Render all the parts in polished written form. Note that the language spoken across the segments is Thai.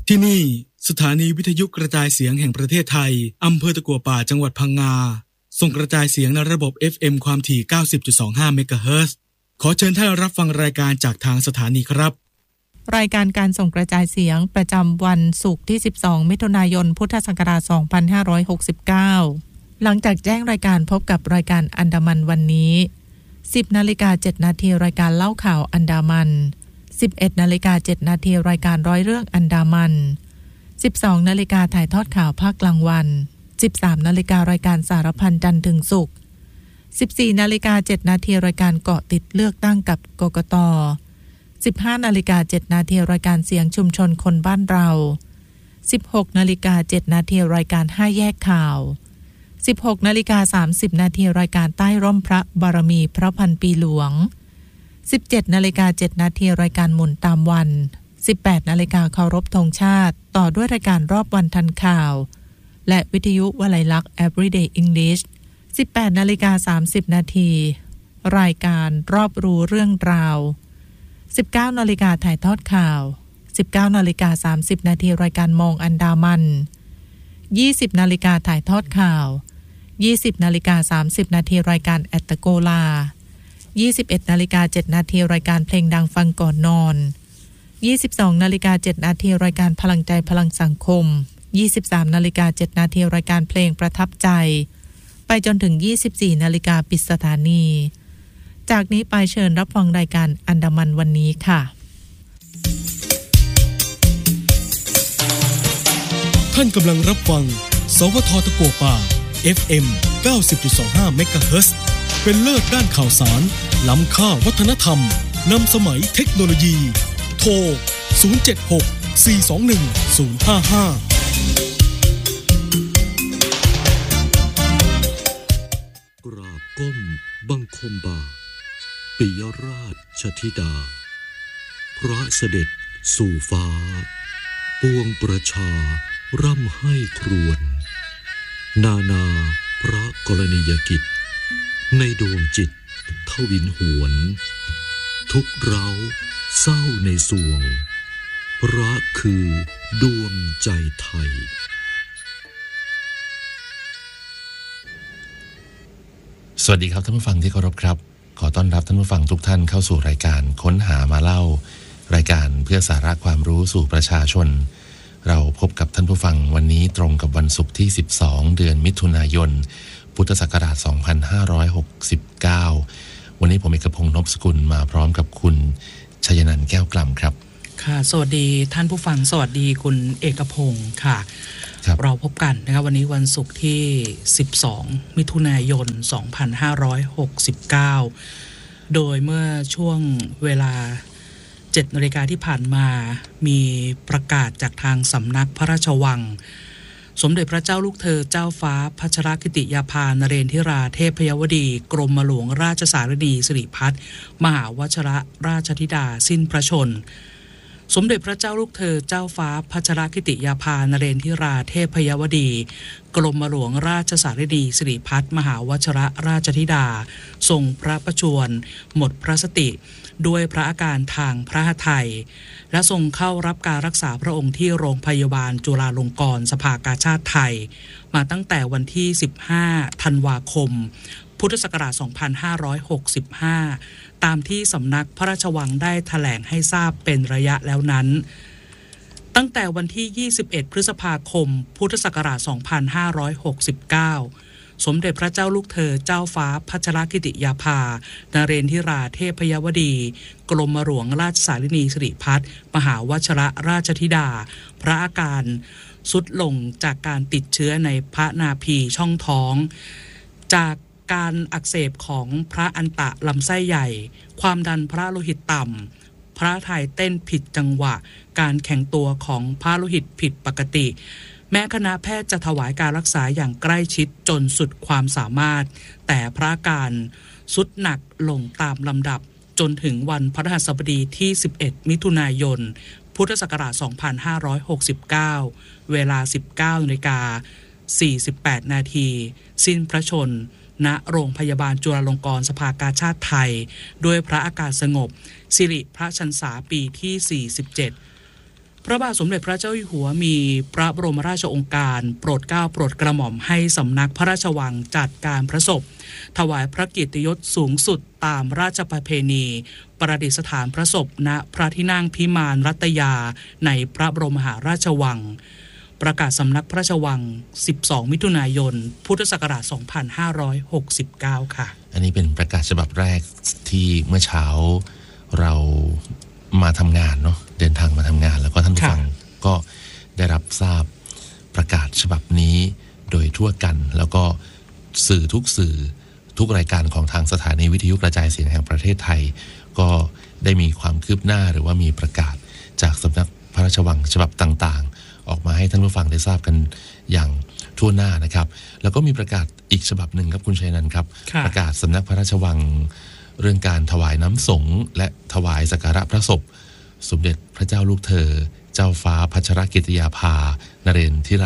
ที่นี่สถานีวิทยุกระจายเสียงแห่งประเทศไทยอำเภอตะกั่วป่าจังหวัดพังงาส่งกระจายเสียงในระบบ FM ความถี่ 90.25 เมกะเฮิรตซ์ขอเชิญท่านรับฟังรายการจากทางสถานีครับรายการการส่งกระจายเสียงประจำวันศุกร์ที่12มิถุนายนพุทธศักราช2569หลังจากแจ้งรายการพบกับรายการอันดามันวันนี้ 10:07 น.รายการเล่าข่าวอันดามัน 11:07 น.รายการร้อยเรื่องอันดามัน 12:00 น.ถ่ายทอดข่าวภาคกลางวัน 13:00 น.รายการสารพันจันทร์ถึงศุกร์ 14:07 น.รายการเกาะติดเลือกตั้งกับกกต. 15:07 น.รายการเสียงชุมชนคนบ้านเรา 16:07 น.รายการ5แยกข่าว 16:30 น.รายการใต้ร่มพระบารมีพระพันปีหลวง 17:07 น.รายการหมุนตามวัน 18:00 น.เคารพธงชาติต่อด้วยรายการรอบวันทันข่าวและวิทยุวลัยลักษณ์ Everyday English 18:30 น.รายการรอบรู้เรื่องราว 19:00 น.ถ่ายทอดข่าว 19:30 น.รายการมองอันดามัน 20:00 น.ถ่ายทอดข่าว 20:30 น.รายการแอตตะโกลา 21:07 น.รายการเพลงดังฟังก่อนนอน 22:07 น.รายการพลังใจพลังสังคม 23:07 น.รายการเพลงประทับใจไปจนถึง 24:00 น.ปิดสถานีจากนี้ไปเชิญรับฟังรายการอันดามันวันนี้ค่ะท่านกำลังรับฟังสวท.ตะกั่วป่า FM 90.25 เมกะเฮิรตซ์เป็นเลิศด้านข่าวสารล้ำค่าวัฒนธรรมนำสมัยเทคโนโลยีโทร 076-421-055 กราบก้มบังคมบาทปิยราชธิดาพระเสด็จสู่ฟ้าปวงประชาร่ำให้ครวญนานาพระกรณียกิจในดวงจิตทวินหวนทุกเร้าเศร้าในสวงพระคือดวงใจไทยสวัสดีครับท่านผู้ฟังที่เคารพครับขอต้อนรับท่านผู้ฟังทุกท่านเข้าสู่รายการค้นหามาเล่ารายการเพื่อสาระความรู้สู่ประชาชนเราพบกับท่านผู้ฟังวันนี้ตรงกับวันศุกร์ที่12เดือนมิถุนายนพุทธศักราช2569วันนี้ผมเอกพงษ์นพสกุลมาพร้อมกับคุณชัยนันท์แก้วกล่ำครับค่ะสวัสดีท่านผู้ฟังสวัสดีคุณเอกพงษ์ค่ะเราพบกันนะครับวันนี้วันศุกร์ที่12มิถุนายน2569โดยเมื่อช่วงเวลา7 นาฬิกาที่ผ่านมามีประกาศจากทางสำนักพระราชวังสมเด็จพระเจ้าลูกเธอเจ้าฟ้าพัชรกิติยาภานเรนทิราเทพยวดีกรมหลวงราชสารนีสิริพัฒน์มหาวชิรราชธิดาสิ้นพระชนม์สมเด็จพระเจ้าลูกเธอเจ้าฟ้าพัชรกิติยาภานเรนทิราเทพยวดีกรมหลวงราชสารนีสิริพัฒน์มหาวชิรราชธิดาทรงพระประชวรหมดพระสติด้วยพระอาการทางพระทัยและทรงเข้ารับการรักษาพระองค์ที่โรงพยาบาลจุฬาลงกรณ์สภากาชาดไทยมาตั้งแต่วันที่15ธันวาคมพุทธศักราช2565ตามที่สำนักพระราชวังได้แถลงให้ทราบเป็นระยะแล้วนั้นตั้งแต่วันที่21พฤษภาคมพุทธศักราช2569สมเด็จพระเจ้าลูกเธอเจ้าฟ้าพัชรกิติยาภานเรนทิราเทพยวดีกรมหลวงราชสารนีสิริพัฒน์มหาวชิรราชธิดาพระอาการทรุดลงจากการติดเชื้อในพระนาภีช่องท้องจากการอักเสบของพระอันตะลำไส้ใหญ่ความดันพระโลหิตต่ำพระทัยเต้นผิดจังหวะการแข็งตัวของพระโลหิตผิดปกติแม้คณะแพทย์จะถวายการรักษาอย่างใกล้ชิดจนสุดความสามารถแต่พระอาการทรุดหนักลงตามลำดับจนถึงวันพฤหัสบดีที่11มิถุนายนพุทธศักราช2569เวลา 19:48 นาทีสิ้นพระชนม์ณโรงพยาบาลจุฬาลงกรณ์สภากาชาดไทยด้วยพระอาการสงบสิริพระชรรษาปีที่47 พระบาทสมเด็จพระเจ้าอยู่หัวมีพระบรมราชโองการโปรดเกล้าโปรดกระหม่อมให้สำนักพระราชวังจัดการพระศพถวายพระเกียรติยศสูงสุดตามราชประเพณีประดิษฐานพระศพณพระที่นั่งพิมานรัตยาในพระบรมมหาราชวังประกาศสำนักพระราชวัง12มิถุนายนพุทธศักราช2569ค่ะอันนี้เป็นประกาศฉบับแรกที่เมื่อเช้าเรามาทำงานเนาะเดินทางมาทำงานแล้วก็ท่านผู้ฟังก็ได้รับทราบประกาศฉบับนี้โดยทั่วกันแล้วก็สื่อทุกรายการของทางสถานีวิทยุกระจายเสียงแห่งประเทศไทยก็ได้มีความคืบหน้าหรือว่ามีประกาศจากสำนักพระราชวังฉบับต่างๆออกมาให้ท่านผู้ฟังได้ทราบกันอย่างทั่วหน้านะครับแล้วก็มีประกาศอีกฉบับหนึ่งครับคุณชัยนันท์ครับประกาศสำนักพระราชวังเรื่องการถวายน้ำสงฆ์และถวายสักการะพระศพสมเด็จพระเจ้าลูกเธอเจ้าฟ้าพัชรกิติยาภานเรนทิ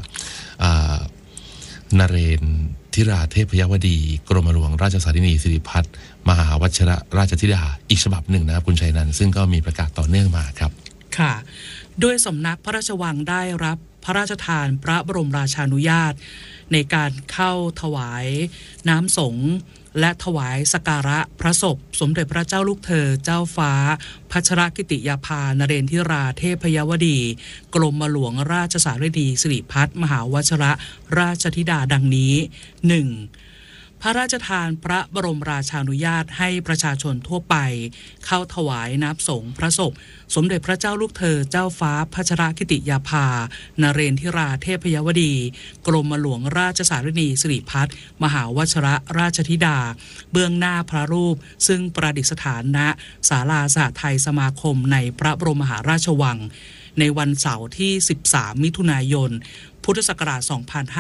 ราเทพยวดีกรมหลวงราชสารินีสิริพัฒน์มหาวชิรราชธิดาอีกฉบับหนึ่งนะครับคุณชัยนันท์ซึ่งก็มีประกาศต่อเนื่องมาครับค่ะด้วยสำนักพระราชวังได้รับพระราชทานพระบรมราชานุญาตในการเข้าถวายน้ำสงฆ์และถวายสักการะพระศพสมเด็จพระเจ้าลูกเธอเจ้าฟ้าพัชรกิติยาภานเรนทิราเทพยวดีกรมหลวงราชสารินีสิริพัฒน์มหาวชิรราชธิดาดังนี้ 1. พระราชทานพระบรมราชานุญาตให้ประชาชนทั่วไปเข้าถวายน้ำสงฆ์พระศพสมเด็จพระเจ้าลูกเธอเจ้าฟ้าพัชรกิติยาภานเรนทิราเทพยวดีกรมหลวงราชสารินีสิริพัฒน์มหาวชิรราชธิดาเบื้องหน้าพระรูปซึ่งประดิษฐานณศาลาสหไทยสมาคมในพระบรมมหาราชวังในวันเสาร์ที่13มิถุนายนพุทธศักราช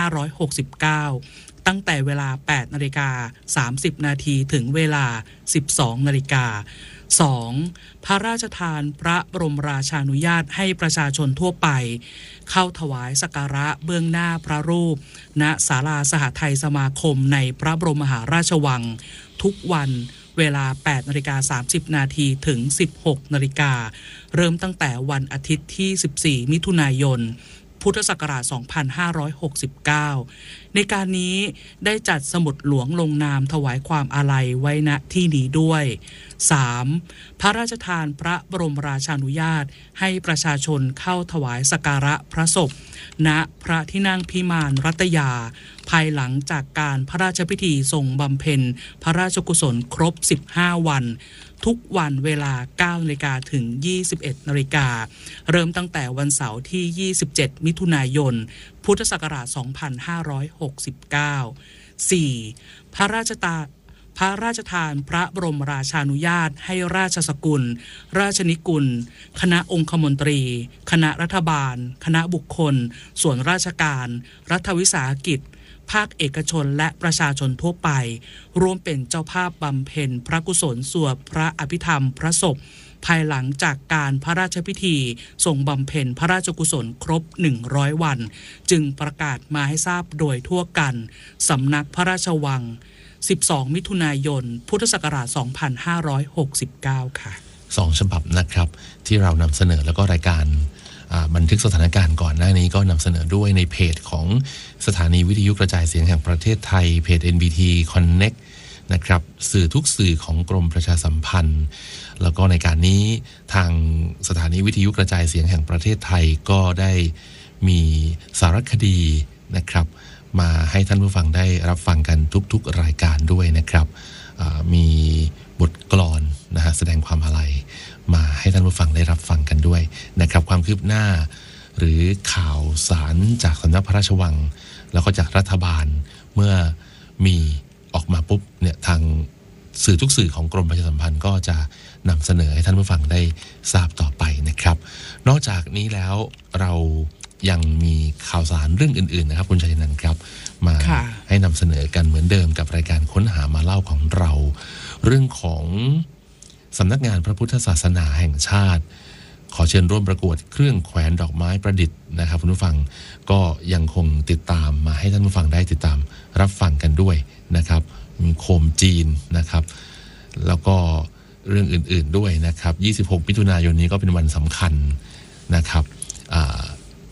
2569ตั้งแต่เวลา 8:30 นาทีถึงเวลา 12:00 น. 2. พระราชทานพระบรมราชานุญาตให้ประชาชนทั่วไปเข้าถวายสักการะเบื้องหน้าพระรูปณศาลาสหไทยสมาคมในพระบรมมหาราชวังทุกวันเวลา 8:30 นาทีถึง 16:00 น. เริ่มตั้งแต่วันอาทิตย์ที่14มิถุนายนพุทธศักราช2569ในการนี้ได้จัดสมุดหลวงลงนามถวายความอาลัยไว้ณที่นี้ด้วย 3. พระราชทานพระบรมราชานุญาตให้ประชาชนเข้าถวายสักการะพระศพณพระที่นั่งพิมานรัตยาภายหลังจากการพระราชพิธีทรงบำเพ็ญพระราชกุศลครบ15วันทุกวันเวลา 9:00 น. ถึง 21:00 น. เริ่มตั้งแต่วันเสาร์ที่27มิถุนายนพุทธศักราช2569 4. พระราชทานพระบรมราชานุญาตให้ราชสกุลราชนิกุลคณะองคมนตรีคณะรัฐบาลคณะบุคคลส่วนราชการรัฐวิสาหกิจภาคเอกชนและประชาชนทั่วไปร่วมเป็นเจ้าภาพบำเพ็ญพระกุศลสวดพระอภิธรรมพระศพภายหลังจากการพระราชพิธีทรงบำเพ็ญพระราชกุศลครบ100วันจึงประกาศมาให้ทราบโดยทั่วกันสำนักพระราชวัง12มิถุนายนพุทธศักราช2569ค่ะ 2ฉบับนะครับที่เรานำเสนอแล้วก็รายการบันทึกสถานการณ์ก่อนหน้านี้ก็นำเสนอด้วยในเพจของสถานีวิทยุกระจายเสียงแห่งประเทศไทยเพจ NBT Connect นะครับสื่อทุกสื่อของกรมประชาสัมพันธ์แล้วก็ในการนี้ทางสถานีวิทยุกระจายเสียงแห่งประเทศไทยก็ได้มีสารคดีนะครับมาให้ท่านผู้ฟังได้รับฟังกันทุกๆรายการด้วยนะครับมีบทกลอนนะฮะแสดงความอาลัยมาให้ท่านผู้ฟังได้รับฟังกันด้วยนะครับความคืบหน้าหรือข่าวสารจากสำนักพระราชวังแล้วก็จากรัฐบาลเมื่อมีออกมาปุ๊บเนี่ยทางสื่อทุกสื่อของกรมประชาสัมพันธ์ก็จะนำเสนอให้ท่านผู้ฟังได้ทราบต่อไปนะครับนอกจากนี้แล้วเรายังมีข่าวสารเรื่องอื่นๆนะครับคุณชัยนันท์ครับมาให้นำเสนอกันเหมือนเดิมกับรายการค้นหามาเล่าของเราเรื่องของสำนักงานพระพุทธศาสนาแห่งชาติขอเชิญร่วมประกวดเครื่องแขวนดอกไม้ประดิษฐ์นะครับคุณผู้ฟังก็ยังคงติดตามมาให้ท่านผู้ฟังได้ติดตามรับฟังกันด้วยนะครับมีโคมจีนนะครับแล้วก็เรื่องอื่นๆด้วยนะครับ26มิถุนายนนี้ก็เป็นวันสำคัญนะครับ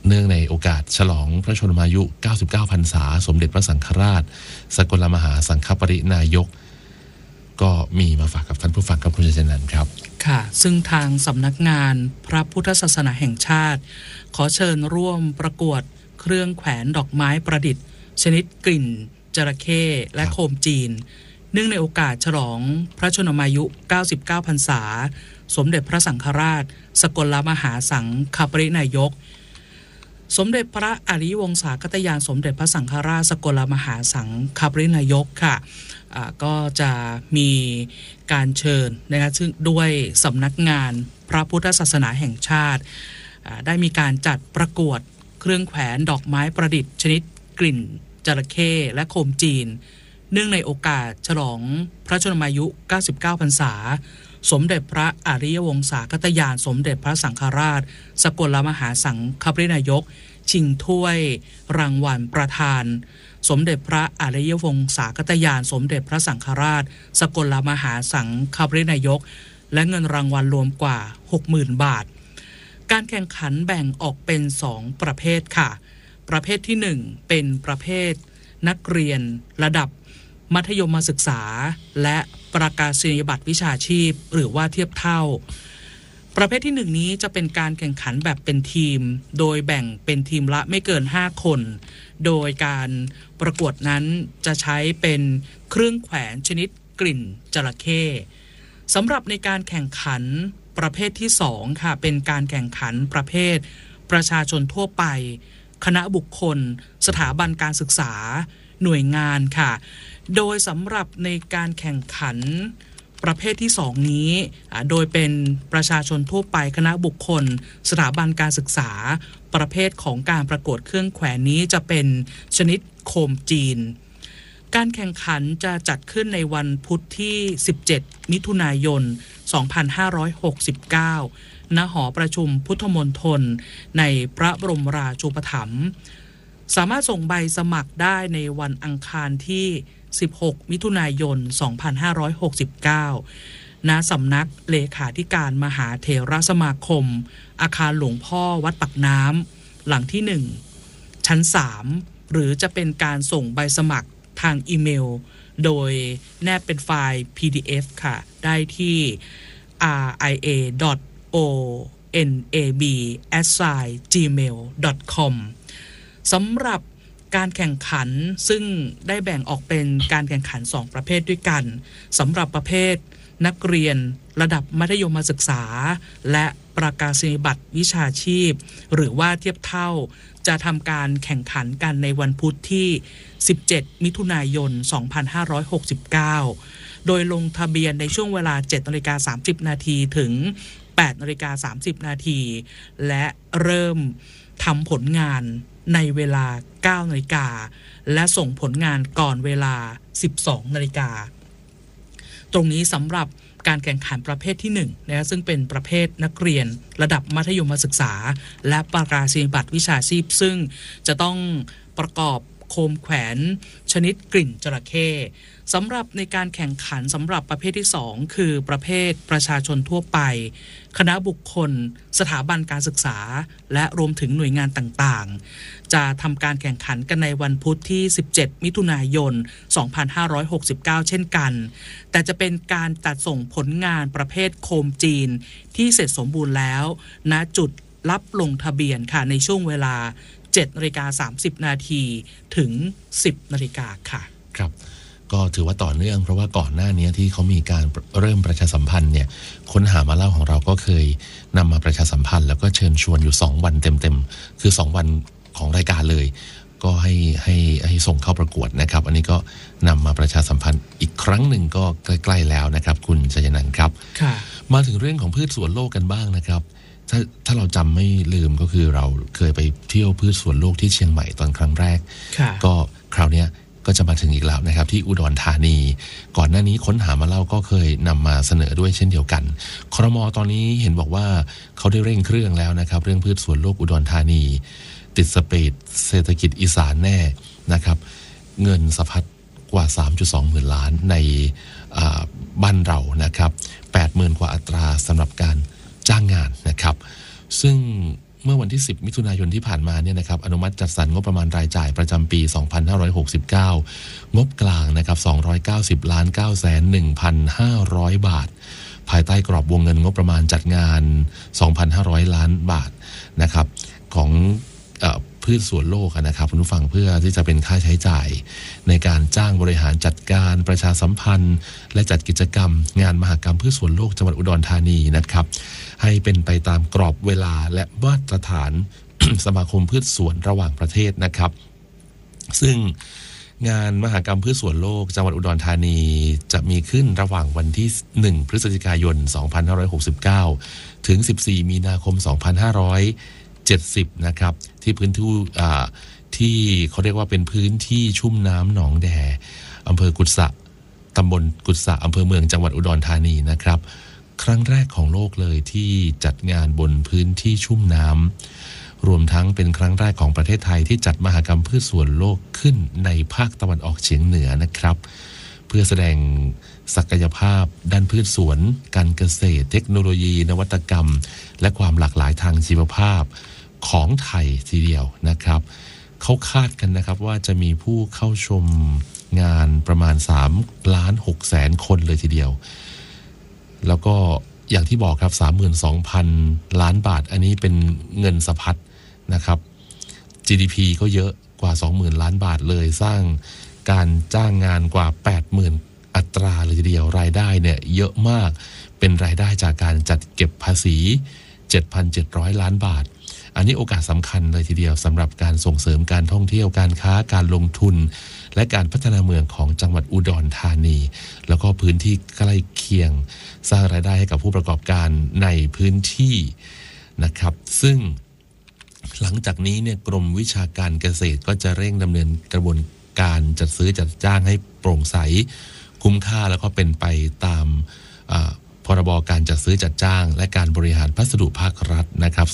เนื่องในโอกาสฉลองพระชนมายุ99พรรษาสมเด็จพระสังฆราชสกลมหาสังฆปรินายกก็มีมาฝากกับท่านผู้ฟังกับคุณชัยนันท์ครับค่ะซึ่งทางสำนักงานพระพุทธศาสนาแห่งชาติขอเชิญร่วมประกวดเครื่องแขวนดอกไม้ประดิษฐ์ชนิดกลิ่นจระเข้และโคมจีนเนื่องในโอกาสฉลองพระชนมายุ99พรรษาสมเด็จพระสังฆราชสกลมหาสังฆปรินายกสมเด็จพระอริยวงศาคตญาณสมเด็จพระสังฆราชสกลมหาสังฆปรินายกค่ะก็จะมีการเชิญนะคะซึ่งด้วยสำนักงานพระพุทธศาสนาแห่งชาติได้มีการจัดประกวดเครื่องแขวนดอกไม้ประดิษฐ์ชนิดกลิ่นจระเข้และโคมจีนเนื่องในโอกาสฉลองพระชนมายุ99พรรษาสมเด็จพระอริยวงศาคตญาณสมเด็จพระสังฆราชสกลมหาสังฆปรินายกชิงถ้วยรางวัลประธานสมเด็จพระอริยวงศาคตญาณสมเด็จพระสังฆราชสกลมหาสังฆปรินายกและเงินรางวัลรวมกว่า 60,000 บาทการแข่งขันแบ่งออกเป็น2ประเภทค่ะประเภทที่1เป็นประเภทนักเรียนระดับมัธยมศึกษาและประกาศนียบัตรวิชาชีพหรือว่าเทียบเท่าประเภทที่1นี้จะเป็นการแข่งขันแบบเป็นทีมโดยแบ่งเป็นทีมละไม่เกิน5คนโดยการประกวดนั้นจะใช้เป็นเครื่องแขวนชนิดกลิ่นจระเข้สำหรับในการแข่งขันประเภทที่2ค่ะเป็นการแข่งขันประเภทประชาชนทั่วไปคณะบุคคลสถาบันการศึกษาหน่วยงานค่ะโดยสำหรับในการแข่งขันประเภทที่2นี้โดยเป็นประชาชนทั่วไปคณะบุคคลสถาบันการศึกษาประเภทของการประกวดเครื่องแขวนนี้จะเป็นชนิดโคมจีนการแข่งขันจะจัดขึ้นในวันพุธที่17มิถุนายน2569ณหอประชุมพุทธมณฑลในพระบรมราชูปถัมภ์สามารถส่งใบสมัครได้ในวันอังคารที่16มิถุนายน2569ณสำนักเลขาธิการมหาเถรสมาคมอาคารหลวงพ่อวัดปักน้ำหลังที่1ชั้น3หรือจะเป็นการส่งใบสมัครทางอีเมลโดยแนบเป็นไฟล์ PDF ค่ะได้ที่ ria.onab@gmail.com สำหรับการแข่งขันซึ่งได้แบ่งออกเป็นการแข่งขัน2ประเภทด้วยกันสำหรับประเภทนักเรียนระดับมัธยมศึกษาและประกาศนียบัตรวิชาชีพหรือว่าเทียบเท่าจะทำการแข่งขันกันในวันพุธที่17มิถุนายน2569โดยลงทะเบียนในช่วงเวลา 7:30 น.ถึง 8:30 น.และเริ่มทำผลงานในเวลา 9 นาฬิกาและส่งผลงานก่อนเวลา 12 นาฬิกาตรงนี้สำหรับการแข่งขันประเภทที่1นะซึ่งเป็นประเภทนักเรียนระดับมัธยมศึกษาและประกาศนียบัตรวิชาชีพซึ่งจะต้องประกอบโคมแขวนชนิดกลิ่นจระเข้สำหรับในการแข่งขันสำหรับประเภทที่2คือประเภทประชาชนทั่วไปคณะบุคคลสถาบันการศึกษาและรวมถึงหน่วยงานต่างๆจะทำการแข่งขันกันในวันพุธที่17มิถุนายน2569เช่นกันแต่จะเป็นการจัดส่งผลงานประเภทโคมจีนที่เสร็จสมบูรณ์แล้วณจุดรับลงทะเบียนค่ะในช่วงเวลา 7:30 น.ถึง 10 นาฬิกาค่ะครับก็ถือว่าต่อเนื่องเพราะว่าก่อนหน้านี้ที่เขามีการเริ่มประชาสัมพันธ์เนี่ยค้นหามาเล่าของเราก็เคยนำมาประชาสัมพันธ์แล้วก็เชิญชวนอยู่2วันเต็มๆคือ2วันของรายการเลยก็ให้ส่งเข้าประกวดนะครับอันนี้ก็นำมาประชาสัมพันธ์อีกครั้งหนึ่งก็ใกล้ๆแล้วนะครับคุณชัยนันท์ครับมาถึงเรื่องของพืชสวนโลกกันบ้างนะครับถ้าเราจำไม่ลืมก็คือเราเคยไปเที่ยวพืชสวนโลกที่เชียงใหม่ตอนครั้งแรกก็คราวนี้ก็จะมาถึงอีกแล้วนะครับที่อุดรธานีก่อนหน้านี้ค้นหามาเล่าก็เคยนำมาเสนอด้วยเช่นเดียวกันครม.ตอนนี้เห็นบอกว่าเขาได้เร่งเครื่องแล้วนะครับเรื่องพืชสวนโลกอุดรธานีติดสปีดเศรษฐกิจอีสานแน่นะครับเงินสะพัดกว่า 3.2 หมื่นล้านในบ้านเรานะครับ 80,000 กว่าอัตราสำหรับการจ้างงานนะครับซึ่งเมื่อวันที่10มิถุนายนที่ผ่านมาเนี่ยนะครับอนุมัติจัดสรรงบประมาณรายจ่ายประจำปี2569งบกลางนะครับ290,991,500 บาทภายใต้กรอบวงเงินงบประมาณจัดงาน 2,500 ล้านบาทนะครับของพืชสวนโลกนะครับคุณผู้ฟังเพื่อที่จะเป็นค่าใช้จ่ายในการจ้างบริหารจัดการประชาสัมพันธ์และจัดกิจกรรมงานมหกรรมพืชสวนโลกจังหวัดอุดรธานีนะครับให้เป็นไปตามกรอบเวลาและมาตรฐาน สมาคมพืชสวนระหว่างประเทศนะครับซึ่งงานมหกรรมพืชสวนโลกจังหวัดอุดรธานีจะมีขึ้นระหว่างวันที่1พฤศจิกายน2569ถึง14มีนาคม2570นะครับที่พื้นที่ที่เขาเรียกว่าเป็นพื้นที่ชุ่มน้ำหนองแดอำเภอกุดสะตำบลกุดสะอำเภอเมืองจังหวัดอุดรธานีนะครับครั้งแรกของโลกเลยที่จัดงานบนพื้นที่ชุ่มน้ำรวมทั้งเป็นครั้งแรกของประเทศไทยที่จัดมหกรรมพืชสวนโลกขึ้นในภาคตะวันออกเฉียงเหนือนะครับเพื่อแสดงศักยภาพด้านพืชสวนการเกษตรเทคโนโลยีนวัตกรรมและความหลากหลายทางชีวภาพของไทยทีเดียวนะครับเขาคาดกันนะครับว่าจะมีผู้เข้าชมงานประมาณ3,600,000 คนเลยทีเดียวแล้วก็อย่างที่บอกครับ 32,000 ล้านบาทอันนี้เป็นเงินสะพัดนะครับ GDP ก็เยอะกว่า 20,000 ล้านบาทเลยสร้างการจ้างงานกว่า 80,000 อัตราเลยทีเดียวรายได้เนี่ยเยอะมากเป็นรายได้จากการจัดเก็บภาษี 7,700 ล้านบาทอันนี้โอกาสสำคัญเลยทีเดียวสำหรับการส่งเสริมการท่องเที่ยวการค้าการลงทุนและการพัฒนาเมืองของจังหวัดอุดรธานีแล้วก็พื้นที่ใกล้เคียงสร้างรายได้ให้กับผู้ประกอบการในพื้นที่นะครับซึ่งหลังจากนี้เนี่ยกรมวิชาการเกษตรก็จะเร่งดำเนินกระบวนการจัดซื้อจัดจ้างให้โปร่งใสคุ้มค่าแล้วก็เป็นไปตามพรบการจัดซื้อจัดจ้างและการบริหารพัสดุภาครัฐนะครับ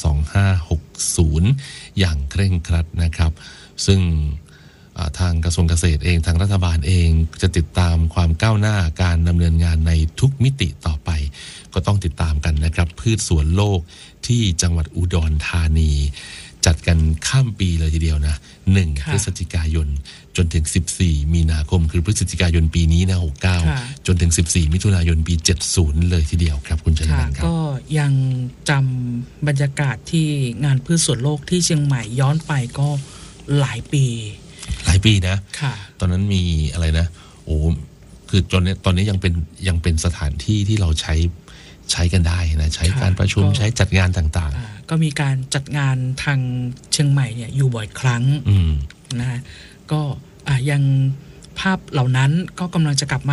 2560อย่างเคร่งครัดนะครับซึ่งทางกระทรวงเกษตรเองทางรัฐบาลเองจะติดตามความก้าวหน้าการดำเนินงานในทุกมิติต่อไปก็ต้องติดตามกันนะครับพืชสวนโลกที่จังหวัดอุดรธานีจัดกันข้ามปีเลยทีเดียวนะ1พฤศจิกายนจนถึง14มีนาคมคือพฤศจิกายนปีนี้นะ69จนถึง14มิถุนายนปี70เลยทีเดียวครับคุณชลินันท์ครับก็ยังจำบรรยากาศที่งานพืชสวนโลกที่เชียงใหม่ย้อนไปก็หลายปีนะตอนนั้นมีอะไรนะโอ้คือตอนนี้ยังเป็นสถานที่ที่เราใช้กันได้นะใช้การประชุมใช้จัดงานต่างๆก็มีการจัดงานทางเชียงใหม่เนี่ยอยู่บ่อยครั้งนะก็ยังภาพเหล่านั้นก็กำลังจะกลับมา